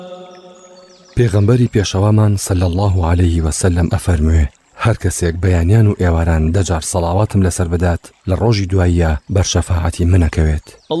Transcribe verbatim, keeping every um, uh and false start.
پێغەمبەری پێشەوامان صلی الله عليه وسلم ئەفەرموێ هەر کەسێک بەیانیان و ئێواران دەجار سەڵاواتم لەسەر بدات لە ڕۆژی دواییە بەر شەفاعەتی منەکەوێت.